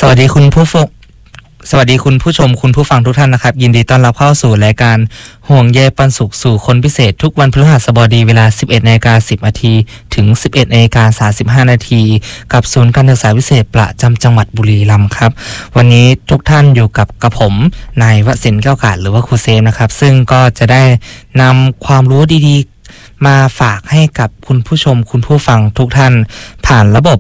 วัสดีคุณผู้ชมคุณผู้ฟังทุกท่านนะครับยินดีต้อนรับเข้าสู่รายการห่วงใยปันสุขสู่คนพิเศษทุกวันพฤหัสบดีเวลา 11:10 น.ถึง 11:35 น.กับศูนย์การศึกษาพิเศษประจำจังหวัดบุรีรัมย์ครับวันนี้ทุกท่านอยู่กับกระผมนายวสินทร์แก้วกาดหรือว่าครูเซฟนะครับซึ่งก็จะได้นำความรู้ดีๆมาฝากให้กับคุณผู้ชมคุณผู้ฟังทุกท่านผ่านระบบ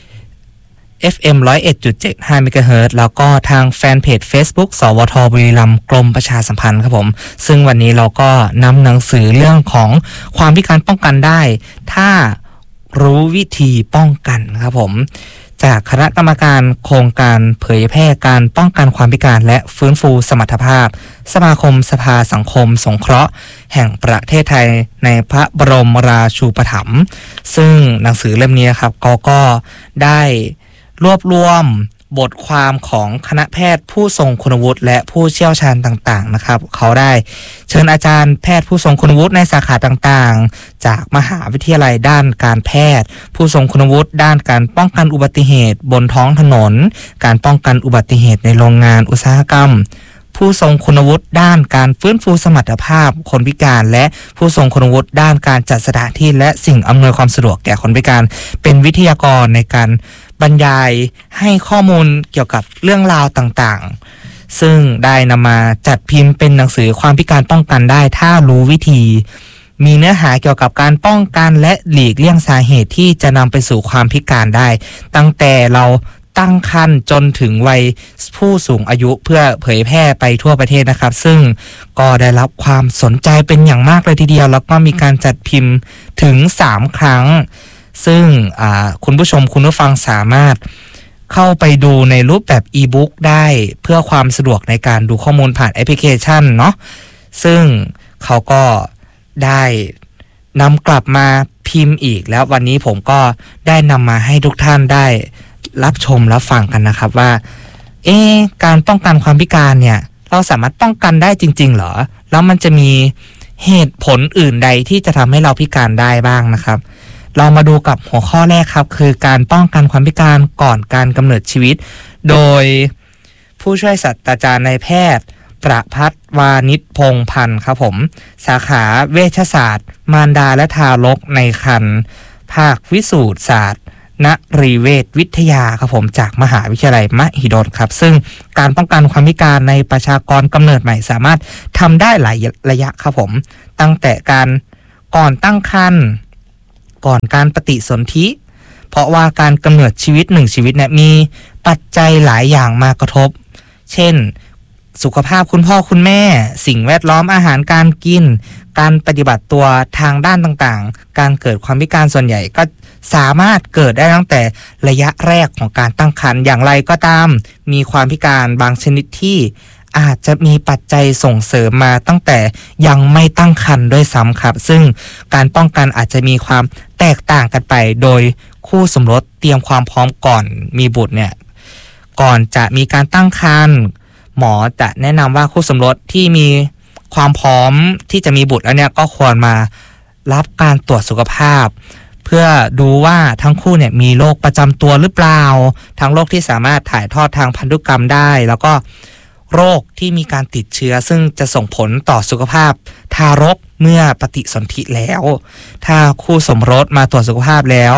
FM 101.75 เมกะเฮิรตซ์แล้วก็ทางแฟนเพจ Facebook สวทบุรีรัมย์กรมประชาสัมพันธ์ครับผมซึ่งวันนี้เราก็นำหนังสือเรื่องของความพิการป้องกันได้ถ้ารู้วิธีป้องกันครับผมจากคณะกรรมการโครงการเผยแพร่การป้องกันความพิการและฟื้นฟูสมรรถภาพสมาคมสภาสังคมสงเคราะห์แห่งประเทศไทยในพระบรมราชูปถัมภ์ซึ่งหนังสือเล่มนี้ครับก็ได้รวบรวมบทความของคณะแพทย์ผู้ทรงคุณวุฒิและผู้เชี่ยวชาญต่างๆนะครับเขาได้เชิญอาจารย์แพทย์ผู้ทรงคุณวุฒิในสาขาต่างๆจากมหาวิทยาลัยด้านการแพทย์ผู้ทรงคุณวุฒิด้านการป้องกันอุบัติเหตุบนท้องถนนการป้องกันอุบัติเหตุในโรงงานอุตสาหกรรมผู้ทรงคุณวุฒิด้านการฟื้นฟูสมรรถภาพคนพิการและผู้ทรงคุณวุฒิด้านการจัดสถานที่และสิ่งอำนวยความสะดวกแก่คนพิการเป็นวิทยากรในการบรรยายให้ข้อมูลเกี่ยวกับเรื่องราวต่างๆซึ่งได้นำมาจัดพิมพ์เป็นหนังสือความพิการป้องกันได้ถ้ารู้วิธีมีเนื้อหาเกี่ยวกับการป้องกันและหลีกเลี่ยงสาเหตุที่จะนำไปสู่ความพิการได้ตั้งแต่เราตั้งครรภ์จนถึงวัยผู้สูงอายุเพื่อเผยแพร่ไปทั่วประเทศนะครับซึ่งก็ได้รับความสนใจเป็นอย่างมากเลยทีเดียวแล้วก็มีการจัดพิมพ์ถึง3ครั้งซึ่งคุณผู้ชมคุณผู้ฟังสามารถเข้าไปดูในรูปแบบอีบุ๊กได้เพื่อความสะดวกในการดูข้อมูลผ่านแอปพลิเคชันเนาะซึ่งเขาก็ได้นำกลับมาพิมพ์อีกแล้ววันนี้ผมก็ได้นำมาให้ทุกท่านได้รับชมรับฟังกันนะครับว่าการป้องกันความพิการเนี่ยเราสามารถป้องกันได้จริงๆเหรอแล้วมันจะมีเหตุผลอื่นใดที่จะทำให้เราพิการได้บ้างนะครับเรามาดูกับหัวข้อแรกครับคือการป้องกันความพิการก่อนการกำเนิดชีวิตโดยผู้ช่วยศาสตราจารย์นายแพทย์ประภัสวานิชพงษ์พันธ์ครับผมสาขาเวชศาสตร์มารดาและทารกในครรภ์ภาควิสูตรศาสตร์นรีเวชวิทยาครับผมจากมหาวิทยาลัยมหิดลครับซึ่งการป้องกันความพิการในประชากรกำเนิดใหม่สามารถทำได้หลายระยะครับผมตั้งแต่การก่อนตั้งครรภ์ก่อนการปฏิสนธิเพราะว่าการกำเนิดชีวิต1ชีวิตเนี่ยมีปัจจัยหลายอย่างมากระทบเช่นสุขภาพคุณพ่อคุณแม่สิ่งแวดล้อมอาหารการกินการปฏิบัติตัวทางด้านต่างๆการเกิดความพิการส่วนใหญ่ก็สามารถเกิดได้ตั้งแต่ระยะแรกของการตั้งครรภ์อย่างไรก็ตามมีความพิการบางชนิดที่อาจจะมีปัจจัยส่งเสริมมาตั้งแต่ยังไม่ตั้งครรภ์ด้วยซ้ำครับซึ่งการป้องกันอาจจะมีความแตกต่างกันไปโดยคู่สมรสเตรียมความพร้อมก่อนมีบุตรเนี่ยก่อนจะมีการตั้งครรภ์หมอจะแนะนำว่าคู่สมรสที่มีความพร้อมที่จะมีบุตรแล้วเนี่ยก็ควรมารับการตรวจสุขภาพเพื่อดูว่าทั้งคู่เนี่ยมีโรคประจำตัวหรือเปล่าทั้งโรคที่สามารถถ่ายทอดทางพันธุกรรมได้แล้วก็โรคที่มีการติดเชื้อซึ่งจะส่งผลต่อสุขภาพทารกเมื่อปฏิสนธิแล้วถ้าคู่สมรสมาตรวจสุขภาพแล้ว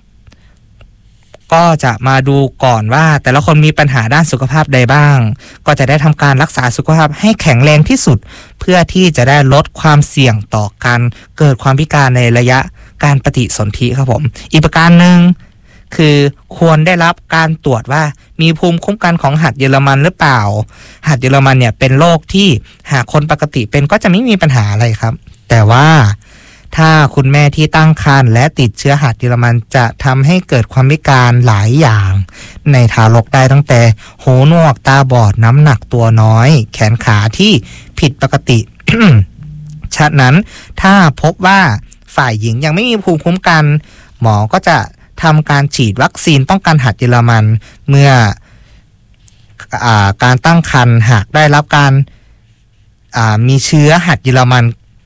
ก็จะมาดูก่อนว่าแต่ละคนมีปัญหาด้านสุขภาพใดบ้างก็จะได้ทำการรักษาสุขภาพให้แข็งแรงที่สุดเพื่อที่จะได้ลดความเสี่ยงต่อการเกิดความพิการในระยะการปฏิสนธิครับผมอีกประการหนึ่งคือควรได้รับการตรวจว่ามีภูมิคุ้มกันของหัดเยอรมันหรือเปล่าหัดเยอรมันเนี่ยเป็นโรคที่หากคนปกติเป็นก็จะไม่มีปัญหาอะไรครับแต่ว่าถ้าคุณแม่ที่ตั้งครรภ์และติดเชื้อหัดเยอรมันจะทำให้เกิดความพิการหลายอย่างในทารกได้ตั้งแต่หูหนวกตาบอดน้ำหนักตัวน้อยแขนขาที่ผิดปกติ ฉะนั้นถ้าพบว่าฝ่ายหญิงยังไม่มีภูมิคุ้มกันหมอก็จะทำการฉีดวัคซีนป้องกันหัดเยอรมันเมื่อการตั้งครรภ์หากได้รับการมีเชื้อหัดเยอรมัน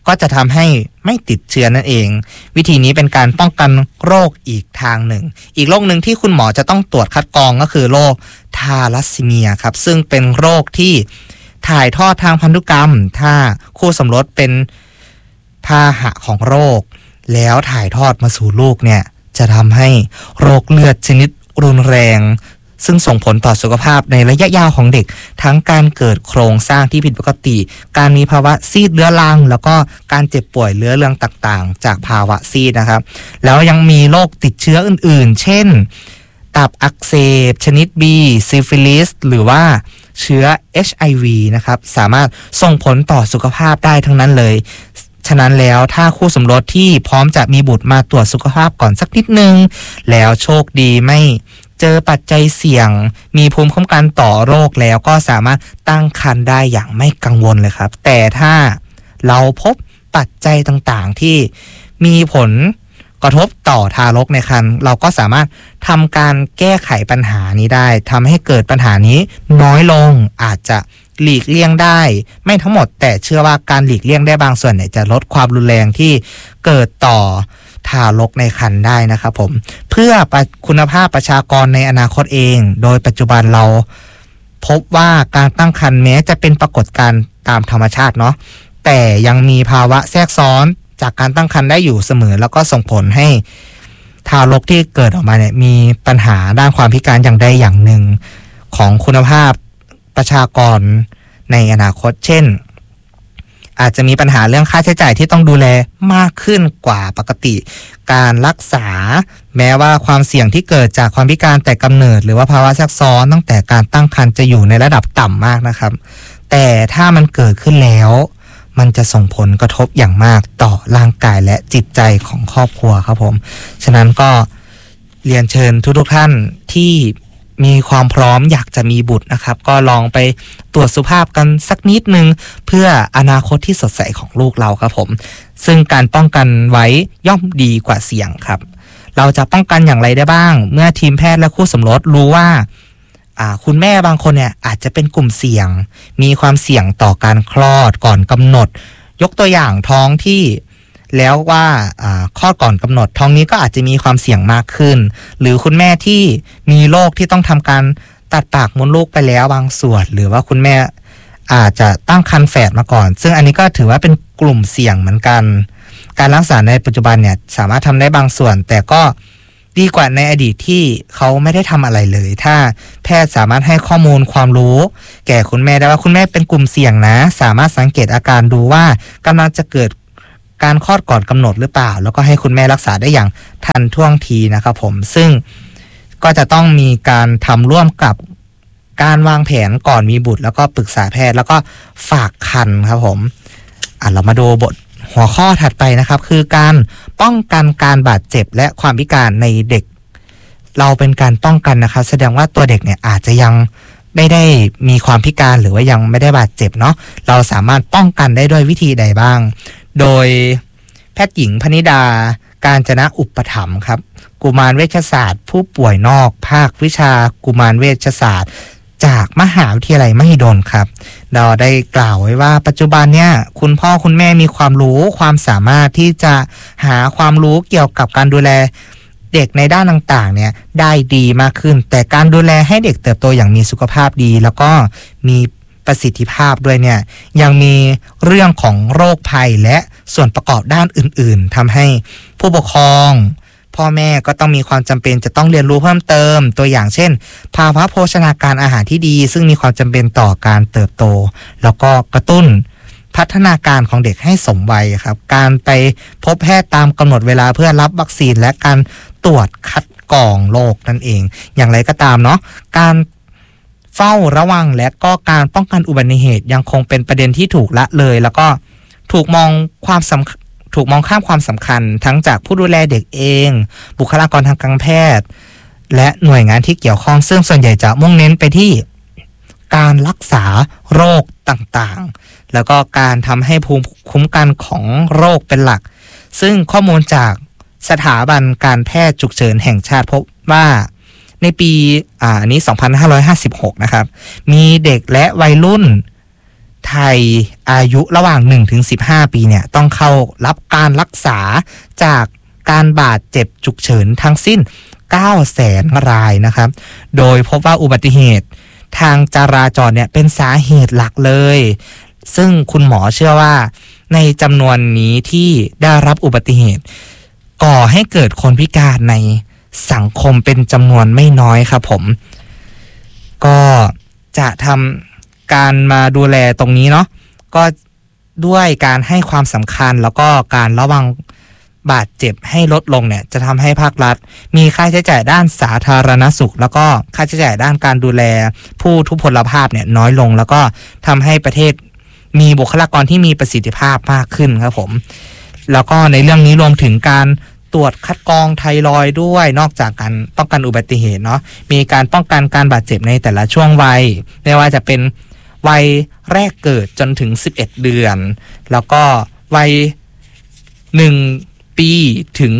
ก็จะทำให้ไม่ติดเชื้อนั่นเองวิธีนี้เป็นการป้องกันโรคอีกทางหนึ่งอีกโรคหนึ่งที่คุณหมอจะต้องตรวจคัดกรองก็คือโรคทาลัสซีเมียครับซึ่งเป็นโรคที่ถ่ายทอดทางพันธุกรรมถ้าคู่สมรสเป็นพาหะของโรคแล้วถ่ายทอดมาสู่ลูกเนี่ยจะทำให้โรคเลือดชนิดรุนแรงซึ่งส่งผลต่อสุขภาพในระยะยาวของเด็กทั้งการเกิดโครงสร้างที่ผิดปกติการมีภาวะซีดเรื้อรังแล้วก็การเจ็บป่วยเรื้อรังต่างๆจากภาวะซีดนะครับแล้วยังมีโรคติดเชื้ออื่นๆเช่นตับอักเสบชนิด B ซิฟิลิสหรือว่าเชื้อ HIV นะครับสามารถส่งผลต่อสุขภาพได้ทั้งนั้นเลยฉะนั้นแล้วถ้าคู่สมรสที่พร้อมจะมีบุตรมาตรวจสุขภาพก่อนสักนิดนึงแล้วโชคดีไม่เจอปัจจัยเสี่ยงมีภูมิคุ้มกันต่อโรคแล้วก็สามารถตั้งครรภ์ได้อย่างไม่กังวลเลยครับแต่ถ้าเราพบปัจจัยต่างๆที่มีผลกระทบต่อทารกในครรภ์เราก็สามารถทำการแก้ไขปัญหานี้ได้ทำให้เกิดปัญหานี้น้อยลงอาจจะหลีกเลี่ยงได้ไม่ทั้งหมดแต่เชื่อว่าการหลีกเลี่ยงได้บางส่วนเนี่ยจะลดความรุนแรงที่เกิดต่อทารกในครรภ์ได้นะครับผมเพื่อคุณภาพประชากรในอนาคตเองโดยปัจจุบันเราพบว่าการตั้งครรภ์แม้จะเป็นปรากฏการณ์ตามธรรมชาติเนาะแต่ยังมีภาวะแทรกซ้อนจากการตั้งครรภ์ได้อยู่เสมอแล้วก็ส่งผลให้ทารกที่เกิดออกมาเนี่ยมีปัญหาด้านความพิการอย่างใดอย่างหนึ่งของคุณภาพประชากรในอนาคตเช่นอาจจะมีปัญหาเรื่องค่าใช้จ่ายที่ต้องดูแลมากขึ้นกว่าปกติการรักษาแม้ว่าความเสี่ยงที่เกิดจากความพิการแต่กำเนิดหรือว่าภาวะแทรกซ้อนตั้งแต่การตั้งครรภ์จะอยู่ในระดับต่ำมากนะครับแต่ถ้ามันเกิดขึ้นแล้วมันจะส่งผลกระทบอย่างมากต่อร่างกายและจิตใจของครอบครัวครับผมฉะนั้นก็เรียนเชิญทุกท่านที่มีความพร้อมอยากจะมีบุตรนะครับก็ลองไปตรวจสุขภาพกันสักนิดนึงเพื่ออนาคตที่สดใสของลูกเราครับผมซึ่งการป้องกันไว้ย่อมดีกว่าเสี่ยงครับเราจะป้องกันอย่างไรได้บ้างเมื่อทีมแพทย์และคู่สมรสรู้ว่าคุณแม่บางคนเนี่ยอาจจะเป็นกลุ่มเสี่ยงมีความเสี่ยงต่อการคลอดก่อนกำหนดยกตัวอย่างท้องที่แล้วว่าคลอดก่อนกำหนดท้องนี้ก็อาจจะมีความเสี่ยงมากขึ้นหรือคุณแม่ที่มีโรคที่ต้องทำการตัดปากมดลูกไปแล้วบางส่วนหรือว่าคุณแม่อาจจะตั้งครรภ์แฝดมาก่อนซึ่งอันนี้ก็ถือว่าเป็นกลุ่มเสี่ยงเหมือนกันการรักษาในปัจจุบันเนี่ยสามารถทำได้บางส่วนแต่ก็ดีกว่าในอดีตที่เขาไม่ได้ทำอะไรเลยถ้าแพทย์สามารถให้ข้อมูลความรู้แก่คุณแม่ได้ว่าคุณแม่เป็นกลุ่มเสี่ยงนะสามารถสังเกตอาการดูว่ากำลังจะเกิดการคลอดก่อนกำหนดหรือเปล่าแล้วก็ให้คุณแม่รักษาได้อย่างทันท่วงทีนะครับผมซึ่งก็จะต้องมีการทำร่วมกับการวางแผนก่อนมีบุตรแล้วก็ปรึกษาแพทย์แล้วก็ฝากครรภ์ครับผมเรามาดูบทหัวข้อถัดไปนะครับคือการป้องกันการบาดเจ็บและความพิการในเด็กเราเป็นการป้องกันนะครับแสดงว่าตัวเด็กเนี่ยอาจจะยังไม่ได้มีความพิการหรือว่ายังไม่ได้บาดเจ็บเนาะเราสามารถป้องกันได้ด้วยวิธีใดบ้างโดยแพทย์หญิงพนิดาการจนะอุปถัมภ์ครับกุมารเวชศาสตร์ผู้ป่วยนอกภาควิชากุมารเวชศาสตร์จากมหาวิทยาลัยมหิดลครับเราได้กล่าวไว้ว่าปัจจุบันเนี่ยคุณพ่อคุณแม่มีความรู้ความสามารถที่จะหาความรู้เกี่ยวกับการดูแลเด็กในด้านต่างๆเนี่ยได้ดีมากขึ้นแต่การดูแลให้เด็กเติบโตอย่างมีสุขภาพดีแล้วก็มีประสิทธิภาพด้วยเนี่ยยังมีเรื่องของโรคภัยและส่วนประกอบด้านอื่นๆทำให้ผู้ปกครองพ่อแม่ก็ต้องมีความจำเป็นจะต้องเรียนรู้เพิ่มเติมตัวอย่างเช่นภาวะโภชนาการอาหารที่ดีซึ่งมีความจำเป็นต่อการเติบโตแล้วก็กระตุ้นพัฒนาการของเด็กให้สมวัยครับการไปพบแพทย์ตามกำหนดเวลาเพื่อรับวัคซีนและการตรวจคัดกรองโรคนั่นเองอย่างไรก็ตามเนาะการเฝ้าระวังและก็การป้องกันอุบัติเหตุยังคงเป็นประเด็นที่ถูกละเลยแล้วก็ถูกมองข้ามความสำคัญทั้งจากผู้ดูแลเด็กเองบุคลากรทางการแพทย์และหน่วยงานที่เกี่ยวข้องซึ่งส่วนใหญ่จะมุ่งเน้นไปที่การรักษาโรคต่างๆแล้วก็การทำให้ภูมิคุ้มกันของโรคเป็นหลักซึ่งข้อมูลจากสถาบันการแพทย์ฉุกเฉินแห่งชาติพบว่าในปีนี้2556นะครับมีเด็กและวัยรุ่นไทยอายุระหว่าง 1-15 ปีเนี่ยต้องเข้ารับการรักษาจากการบาดเจ็บฉุกเฉินทั้งสิ้น 900,000 รายนะครับโดยพบว่าอุบัติเหตุทางจราจรเนี่ยเป็นสาเหตุหลักเลยซึ่งคุณหมอเชื่อว่าในจำนวนนี้ที่ได้รับอุบัติเหตุก่อให้เกิดคนพิการในสังคมเป็นจำนวนไม่น้อยครับผมก็จะทำการมาดูแลตรงนี้เนาะก็ด้วยการให้ความสำคัญแล้วก็การระวังบาดเจ็บให้ลดลงเนี่ยจะทำให้ภาครัฐมีค่าใช้จ่ายด้านสาธารณสุขแล้วก็ค่าใช้จ่ายด้านการดูแลผู้ทุพพลภาพเนี่ยน้อยลงแล้วก็ทำให้ประเทศมีบุคลากรที่มีประสิทธิภาพมากขึ้นครับผมแล้วก็ในเรื่องนี้รวมถึงการตรวจคัดกรองไทรอยด์ด้วยนอกจากการป้องกันอุบัติเหตุเนาะมีการป้องกันการบาดเจ็บในแต่ละช่วงวัยไม่ว่าจะเป็นวัยแรกเกิดจนถึง11เดือนแล้วก็วัย1 ปีถึง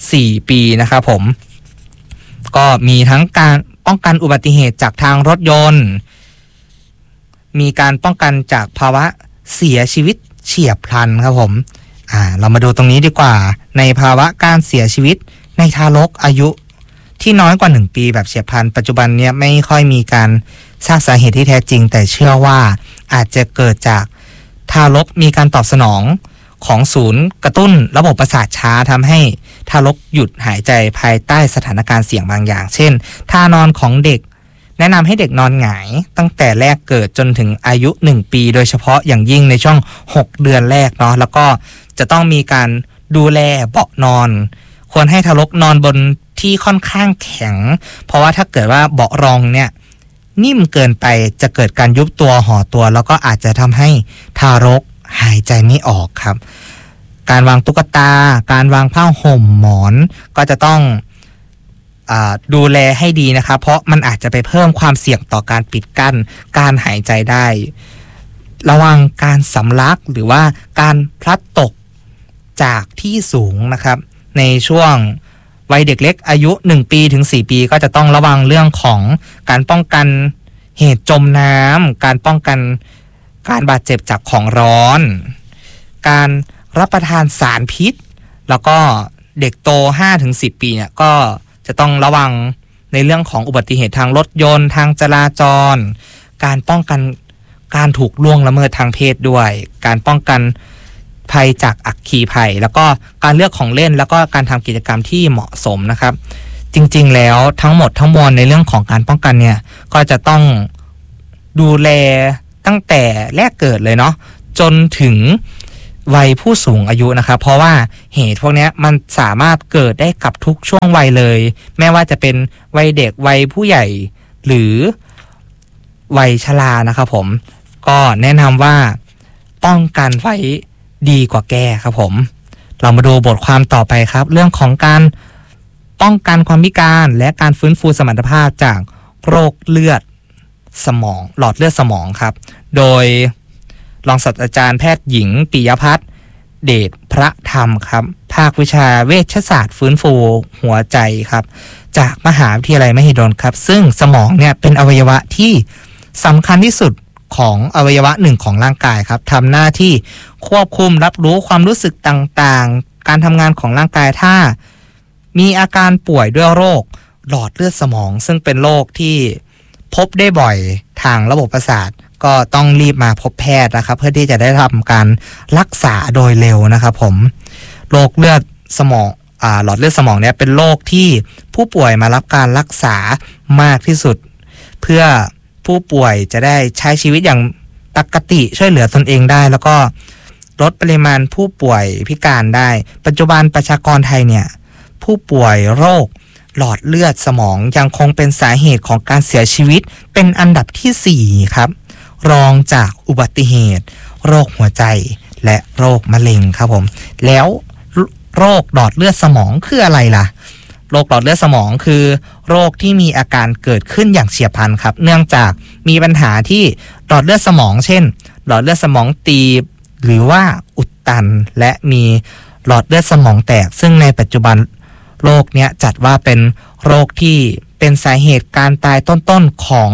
4 ปีนะครับผมก็มีทั้งการป้องกันอุบัติเหตุจากทางรถยนต์มีการป้องกันจากภาวะเสียชีวิตเฉียบพลันครับผมเรามาดูตรงนี้ดีกว่าในภาวะการเสียชีวิตในทารกอายุที่น้อยกว่า1 ปีแบบเฉียบพลันปัจจุบันเนี้ยไม่ค่อยมีการทราบสาเหตุที่แท้จริงแต่เชื่อว่าอาจจะเกิดจากทารกมีการตอบสนองของศูนย์กระตุ้นระบบประสาทช้าทำให้ทารกหยุดหายใจภายใต้สถานการณ์เสี่ยงบางอย่างเช่นท่านอนของเด็กแนะนำให้เด็กนอนหงายตั้งแต่แรกเกิดจนถึงอายุ1 ปีโดยเฉพาะอย่างยิ่งในช่วง6 เดือนแรกเนาะแล้วก็จะต้องมีการดูแลเบาะนอนควรให้ทารกนอนบนที่ค่อนข้างแข็งเพราะว่าถ้าเกิดว่าเบาะรองเนี่ยนิ่มเกินไปจะเกิดการยุบตัวห่อตัวแล้วก็อาจจะทำให้ทารกหายใจไม่ออกครับการวางตุ๊กตาการวางผ้าห่มหมอนก็จะต้องดูแลให้ดีนะครับเพราะมันอาจจะไปเพิ่มความเสี่ยงต่อการปิดกั้นการหายใจได้ระวังการสำลักหรือว่าการพลัดตกจากที่สูงนะครับในช่วงวัยเด็กเล็กอายุ1 ปีถึง4 ปีก็จะต้องระวังเรื่องของการป้องกันเหตุจมน้ำการป้องกันการบาดเจ็บจากของร้อนการรับประทานสารพิษแล้วก็เด็กโต 5-10 ปีเนี่ยก็จะต้องระวังในเรื่องของอุบัติเหตุทางรถยนต์ทางจราจรการป้องกันการถูกล่วงละเมิดทางเพศด้วยการป้องกันภัยจากอัคคีภัยแล้วก็การเลือกของเล่นแล้วก็การทำกิจกรรมที่เหมาะสมนะครับจริงๆแล้วทั้งหมดทั้งมวลในเรื่องของการป้องกันเนี่ยก็จะต้องดูแลตั้งแต่แรกเกิดเลยเนาะจนถึงวัยผู้สูงอายุนะครับเพราะว่าเหตุพวกนี้มันสามารถเกิดได้กับทุกช่วงวัยเลยแม้ว่าจะเป็นวัยเด็กวัยผู้ใหญ่หรือวัยชรานะครับผมก็แนะนำว่าป้องกันไว้ดีกว่าแก้ครับผมเรามาดูบทความต่อไปครับเรื่องของการป้องกันความพิการและการฟื้นฟูสมรรถภาพจากโรคเลือดสมองหลอดเลือดสมองครับโดยรองศาสตราจารย์แพทย์หญิงปิยพัฒน์เดชพระธรรมครับภาควิชาเวชศาสตร์ฟื้นฟูหัวใจครับจากมหาวิทยาลัยมหิดลครับซึ่งสมองเนี่ยเป็นอวัยวะที่สำคัญที่สุดของอวัยวะหนึ่งของร่างกายครับทำหน้าที่ควบคุมรับรู้ความรู้สึกต่างๆการทำงานของร่างกายถ้ามีอาการป่วยด้วยโรคหลอดเลือดสมองซึ่งเป็นโรคที่พบได้บ่อยทางระบบประสาทก็ต้องรีบมาพบแพทย์นะครับเพื่อที่จะได้ทำการรักษาโดยเร็วนะครับผมโรคเลือดสมองหลอดเลือดสมองเนี่ยเป็นโรคที่ผู้ป่วยมารับการรักษามากที่สุดเพื่อผู้ป่วยจะได้ใช้ชีวิตอย่างปกติช่วยเหลือตนเองได้แล้วก็ลดปริมาณผู้ป่วยพิการได้ปัจจุบันประชากรไทยเนี่ยผู้ป่วยโรคหลอดเลือดสมองยังคงเป็นสาเหตุของการเสียชีวิตเป็นอันดับที่4ครับรองจากอุบัติเหตุโรคหัวใจและโรคมะเร็งครับผมแล้วโรคหลอดเลือดสมองคืออะไรล่ะโรคหลอดเลือดสมองคือโรคที่มีอาการเกิดขึ้นอย่างเฉียบพลันครับเนื่องจากมีปัญหาที่หลอดเลือดสมองเช่นหลอดเลือดสมองตีบหรือว่าอุดตันและมีหลอดเลือดสมองแตกซึ่งในปัจจุบันโรคเนี้ยจัดว่าเป็นโรคที่เป็นสาเหตุการตายต้นๆของ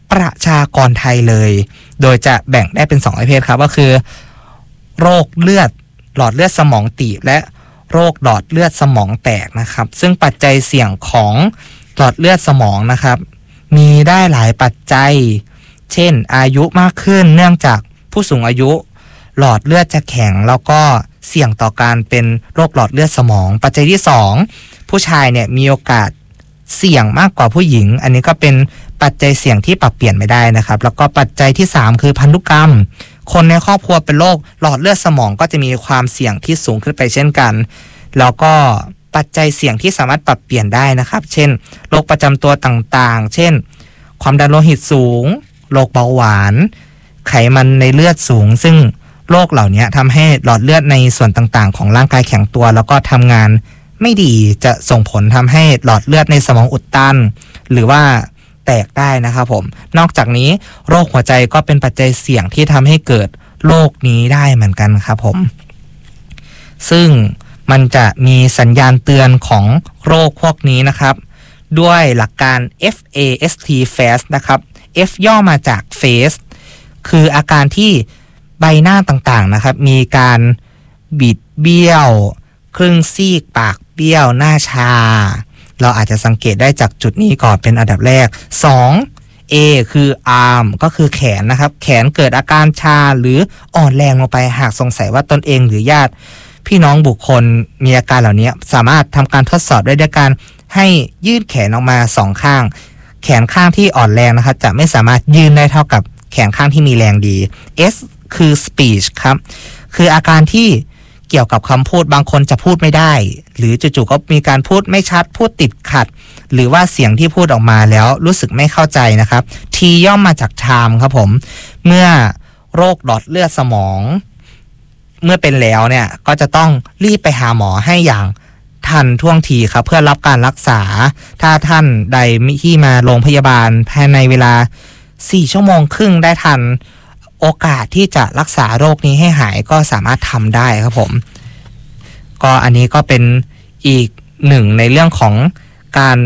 ประชากรไทยเลยโดยจะแบ่งได้เป็น2ประเภทครับก็คือโรคเลือดหลอดเลือดสมองตีบและโรคหลอดเลือดสมองแตกนะครับซึ่งปัจจัยเสี่ยงของหลอดเลือดสมองนะครับมีได้หลายปัจจัยเช่นอายุมากขึ้นเนื่องจากผู้สูงอายุหลอดเลือดจะแข็งแล้วก็เสี่ยงต่อการเป็นโรคหลอดเลือดสมองปัจจัยที่2ผู้ชายเนี่ยมีโอกาสเสี่ยงมากกว่าผู้หญิงอันนี้ก็เป็นปัจจัยเสี่ยงที่ปรับเปลี่ยนไม่ได้นะครับแล้วก็ปัจจัยที่3คือพันธุกรรมคนในครอบครัวเป็นโรคหลอดเลือดสมองก็จะมีความเสี่ยงที่สูงขึ้นไปเช่นกันแล้วก็ปัจจัยเสี่ยงที่สามารถปรับเปลี่ยนได้นะครับเช่นโรคประจำตัวต่างๆเช่นความดันโลหิตสูงโรคเบาหวานไขมันในเลือดสูงซึ่งโรคเหล่านี้ทำให้หลอดเลือดในส่วนต่างๆของร่างกายแข็งตัวแล้วก็ทำงานไม่ดีจะส่งผลทำให้หลอดเลือดในสมองอุดตันหรือว่าแตกได้นะครับผมนอกจากนี้โรคหัวใจก็เป็นปัจจัยเสี่ยงที่ทำให้เกิดโรคนี้ได้เหมือนกันครับผมซึ่งมันจะมีสัญญาณเตือนของโรคพวกนี้นะครับด้วยหลักการ FAST FAST นะครับ F ย่อมาจาก Face คืออาการที่ใบหน้าต่างๆนะครับมีการบิดเบี้ยวครึ่งซีกปากเบี้ยวหน้าชาเราอาจจะสังเกตได้จากจุดนี้ก่อนเป็นอันดับแรก2 A คือ arm ก็คือแขนนะครับแขนเกิดอาการชาหรืออ่อนแรงลงไปหากสงสัยว่าตนเองหรือญาติพี่น้องบุคคลมีอาการเหล่านี้สามารถทำการทดสอบได้ด้วยการให้ยืดแขนออกมา2ข้างแขนข้างที่อ่อนแรงนะครับจะไม่สามารถยืนได้เท่ากับแขนข้างที่มีแรงดี S คือ speech ครับคืออาการที่เกี่ยวกับคำพูดบางคนจะพูดไม่ได้หรือจู่ๆก็มีการพูดไม่ชัดพูดติดขัดหรือว่าเสียงที่พูดออกมาแล้วรู้สึกไม่เข้าใจนะครับ T ย่อมมาจาก time ครับผมเมื่อโรคหลอดเลือดสมองเมื่อเป็นแล้วเนี่ยก็จะต้องรีบไปหาหมอให้อย่างทันท่วงทีครับเพื่อรับการรักษาถ้าท่านใดที่มาโรงพยาบาลภายในเวลา4 ชั่วโมงครึ่งได้ทันโอกาสที่จะรักษาโรคนี้ให้หายก็สามารถทำได้ครับผมก็อันนี้ก็เป็นอีกหนึ่งในเรื่องของการ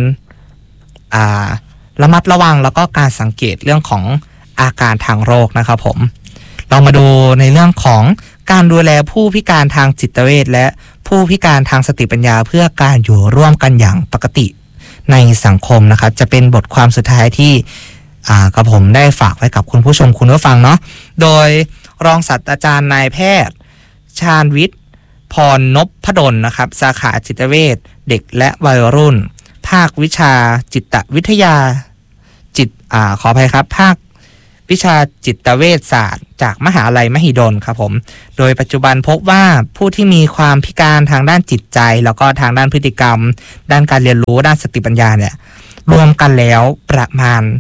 ระมัดระวังแล้วก็การสังเกตเรื่องของอาการทางโรคนะครับผมเรามาดูในเรื่องของการดูแลผู้พิการทางจิตเวชและผู้พิการทางสติปัญญาเพื่อการอยู่ร่วมกันอย่างปกติในสังคมนะครับจะเป็นบทความสุดท้ายที่กับผมได้ฝากไว้กับคุณผู้ชมคุณผู้ฟังเนาะโดยรองศาสตราจารย์นายแพทย์ชาญวิทย์พรนพดลนะครับสาขาจิตเวชเด็กและวัยรุ่นภาควิชาจิตวิทยาขออภัยครับภาควิชาจิตเวชศาสตร์จากมหาลัยมหิดลครับผมโดยปัจจุบันพบว่าผู้ที่มีความพิการทางด้านจิตใจแล้วก็ทางด้านพฤติกรรมด้านการเรียนรู้ด้านสติปัญญาเนี่ยรวมกันแล้วประมาณ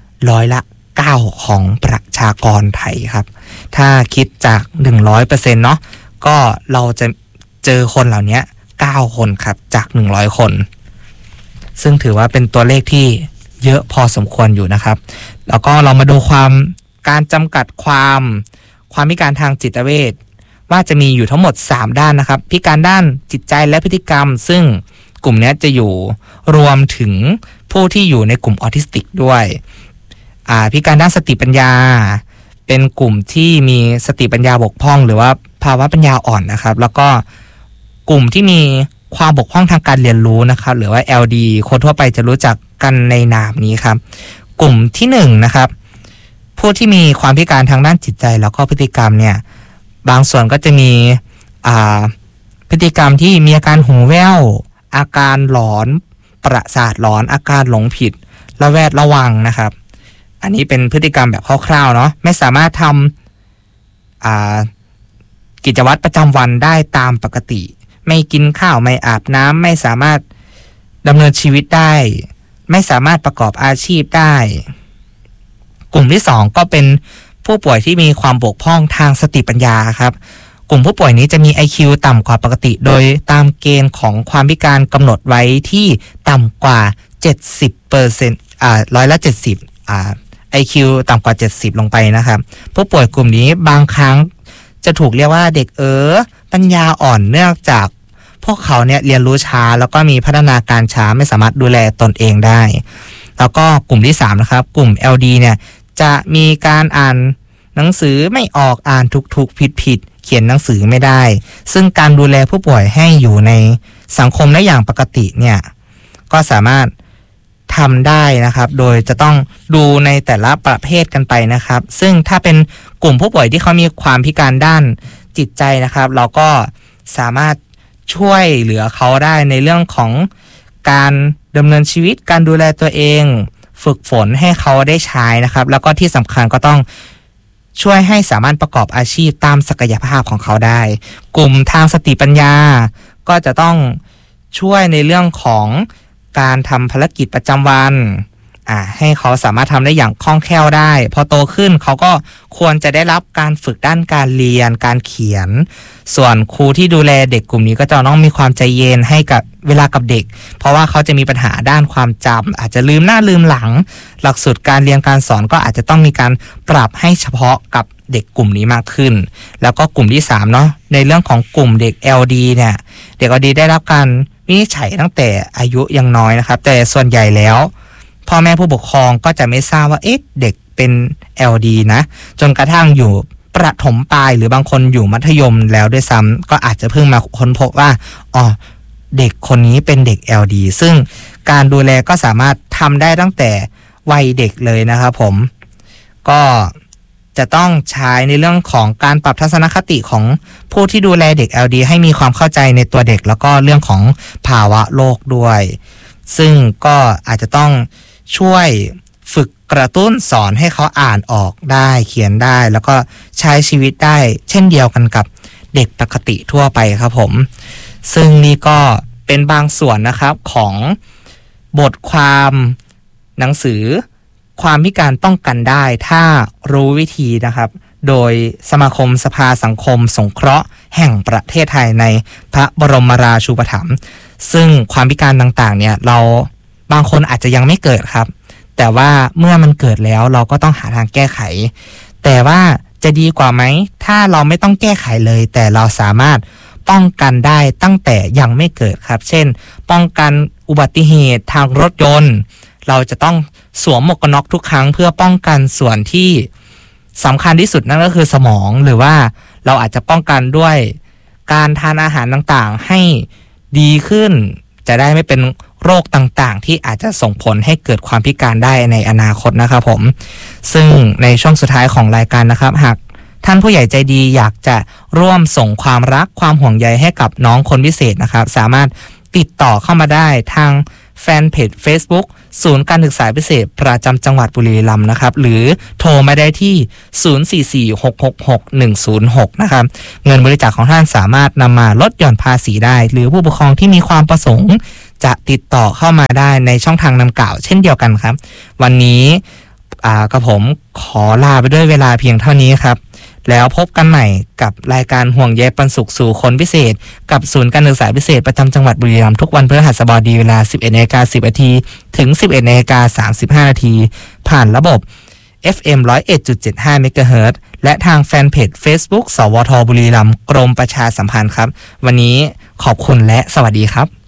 9%ของประชากรไทยครับถ้าคิดจาก 100% เนาะก็เราจะเจอคนเหล่านี้9 คนครับจาก100 คนซึ่งถือว่าเป็นตัวเลขที่เยอะพอสมควรอยู่นะครับแล้วก็เรามาดูการจำกัดความพิการทางจิตเวชว่าจะมีอยู่ทั้งหมด3ด้านนะครับพิการด้านจิตใจและพฤติกรรมซึ่งกลุ่มนี้จะอยู่รวมถึงผู้ที่อยู่ในกลุ่มออทิสติกด้วยพิการด้านสติปัญญาเป็นกลุ่มที่มีสติปัญญาบกพร่องหรือว่าภาวะปัญญาอ่อนนะครับแล้วก็กลุ่มที่มีความบกพร่องทางการเรียนรู้นะครับหรือว่า LD คนทั่วไปจะรู้จักกันในนามนี้ครับกลุ่มที่1นะครับผู้ที่มีความพิการทางด้านจิตใจแล้วก็พฤติกรรมเนี่ยบางส่วนก็จะมีพฤติกรรมที่มีอาการหูแว่วอาการหลอนประสาทหลอนอาการหลงผิดระแวดระวังนะครับอันนี้เป็นพฤติกรรมแบบคร่าวๆเนาะไม่สามารถทำกิจวัตรประจำวันได้ตามปกติไม่กินข้าวไม่อาบน้ำไม่สามารถดำเนินชีวิตได้ไม่สามารถประกอบอาชีพได้กลุ่มที่2ก็เป็นผู้ป่วยที่มีความบกพร่องทางสติปัญญาครับกลุ่มผู้ป่วยนี้จะมี IQ ต่ำกว่าปกติโดยตามเกณฑ์ของความพิการกำหนดไว้ที่ต่ำกว่า 70% IQ ต่ำกว่า70ลงไปนะครับผู้ป่วยกลุ่มนี้บางครั้งจะถูกเรียกว่าเด็กปัญญาอ่อนเนื่องจากพวกเขาเนี่ยเรียนรู้ช้าแล้วก็มีพัฒนาการช้าไม่สามารถดูแลตนเองได้แล้วก็กลุ่มที่3นะครับกลุ่ม LD เนี่ยจะมีการอ่านหนังสือไม่ออกอ่านถูกผิดเขียนหนังสือไม่ได้ซึ่งการดูแลผู้ป่วยให้อยู่ในสังคมได้อย่างปกติเนี่ยก็สามารถทำได้นะครับโดยจะต้องดูในแต่ละประเภทกันไปนะครับซึ่งถ้าเป็นกลุ่มผู้ป่วยที่เขามีความพิการด้านจิตใจนะครับเราก็สามารถช่วยเหลือเขาได้ในเรื่องของการดำเนินชีวิตการดูแลตัวเองฝึกฝนให้เขาได้ใช้นะครับแล้วก็ที่สำคัญก็ต้องช่วยให้สามารถประกอบอาชีพตามศักยภาพของเขาได้กลุ่มทางสติปัญญาก็จะต้องช่วยในเรื่องของการทำภารกิจประจำวันให้เขาสามารถทำได้อย่างคล่องแคล่วได้พอโตขึ้นเขาก็ควรจะได้รับการฝึกด้านการเรียนการเขียนส่วนครูที่ดูแลเด็กกลุ่มนี้ก็จะต้องมีความใจเย็นให้กับเวลากับเด็กเพราะว่าเขาจะมีปัญหาด้านความจำอาจจะลืมหน้าลืมหลังหลักสูตรการเรียนการสอนก็อาจจะต้องมีการปรับให้เฉพาะกับเด็กกลุ่มนี้มากขึ้นแล้วก็กลุ่มที่3เนาะในเรื่องของกลุ่มเด็ก LD เนี่ยเด็ก LD ได้รับการวินิจฉัยตั้งแต่อายุยังน้อยนะครับแต่ส่วนใหญ่แล้วพ่อแม่ผู้ปกครองก็จะไม่ทราบว่าเด็กเป็น LD นะจนกระทั่งอยู่ประถมปลายหรือบางคนอยู่มัธยมแล้วด้วยซ้ำก็อาจจะเพิ่งมาค้นพบว่าเด็กคนนี้เป็นเด็ก LD ซึ่งการดูแลก็สามารถทำได้ตั้งแต่วัยเด็กเลยนะครับผมก็จะต้องใช้ในเรื่องของการปรับทัศนคติของผู้ที่ดูแลเด็ก LD ให้มีความเข้าใจในตัวเด็กแล้วก็เรื่องของภาวะโลกด้วยซึ่งก็อาจจะต้องช่วยฝึกกระตุ้นสอนให้เขาอ่านออกได้เขียนได้แล้วก็ใช้ชีวิตได้เช่นเดียวกันกับเด็กปกติทั่วไปครับผมซึ่งนี่ก็เป็นบางส่วนนะครับของบทความหนังสือความพิการป้องกันได้ถ้ารู้วิธีนะครับโดยสมาคมสภาสังคมสงเคราะห์แห่งประเทศไทยในพระบรมราชูปถัมภ์ซึ่งความพิการต่างๆเนี่ยเราบางคนอาจจะยังไม่เกิดครับแต่ว่าเมื่อมันเกิดแล้วเราก็ต้องหาทางแก้ไขแต่ว่าจะดีกว่าไหมถ้าเราไม่ต้องแก้ไขเลยแต่เราสามารถป้องกันได้ตั้งแต่ยังไม่เกิดครับเช่นป้องกันอุบัติเหตุทางรถยนต์เราจะต้องสวมหมวกกันน็อกทุกครั้งเพื่อป้องกันส่วนที่สำคัญที่สุดนั่นก็คือสมองหรือว่าเราอาจจะป้องกันด้วยการทานอาหารต่างๆให้ดีขึ้นจะได้ไม่เป็นโรคต่างๆที่อาจจะส่งผลให้เกิดความพิการได้ในอนาคตนะครับผมซึ่งในช่วงสุดท้ายของรายการนะครับหากท่านผู้ใหญ่ใจดีอยากจะร่วมส่งความรักความห่วงใยให้กับน้องคนพิเศษนะครับสามารถติดต่อเข้ามาได้ทางแฟนเพจ Facebook ศูนย์การศึกษาพิเศษประจำจังหวัดบุรีรัมย์นะครับหรือโทรมาได้ที่ 044-666-106 นะครับเงินบริจาคของท่านสามารถนำมาลดหย่อนภาษีได้หรือผู้ปกครองที่มีความประสงค์จะติดต่อเข้ามาได้ในช่องทางดังกล่าวเช่นเดียวกันครับวันนี้กับผมขอลาไปด้วยเวลาเพียงเท่านี้ครับแล้วพบกันใหม่กับรายการห่วงใยปันสุขสู่คนพิเศษกับศูนย์การศึกษาพิเศษประจำจังหวัดบุรีรัมย์ทุกวันพฤหัสบดีเวลา 11:10 น.ถึง 11:35 น.ผ่านระบบ FM 101.75 เมกะเฮิรตซ์และทางแฟนเพจ Facebook สวทบุรีรัมย์กรมประชาสัมพันธ์ครับวันนี้ขอบคุณและสวัสดีครับ